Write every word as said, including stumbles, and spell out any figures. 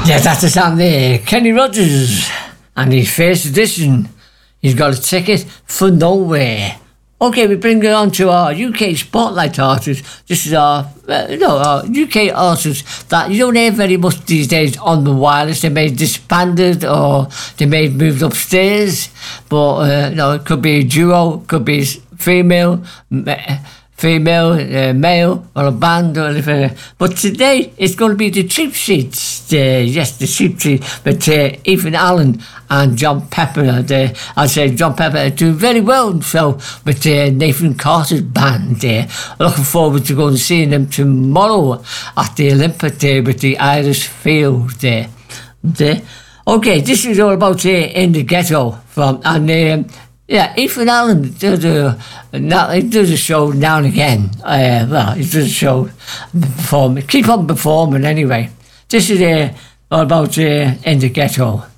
Yeah, that's the sound there. Kenny Rogers and his first edition. He's got a ticket for nowhere. Okay, we bring it on to our U K Spotlight artists. This is our, uh, you know, our U K artists that you don't hear very much these days on the wireless. They may have disbanded or they may have moved upstairs. But, uh, you know, it could be a duo, could be female, female, uh, male, or a band or anything. But today, it's going to be the Cheap Seats. Uh, yes, the Cheap Seats. But uh, Ethan Allen and John Pepper, they, I'd say John Pepper are doing very well himself with uh, Nathan Carter's band. Uh, looking forward to going and seeing them tomorrow at the Olympic Day with the Irish Field. Uh, uh, okay, this is all about uh, In the Ghetto from and. Um, Yeah, Ethan Allen does a, now, he does a show now and again. Uh, well, he does a show, perform, keep on performing anyway. This is uh, all about uh, In the Ghetto.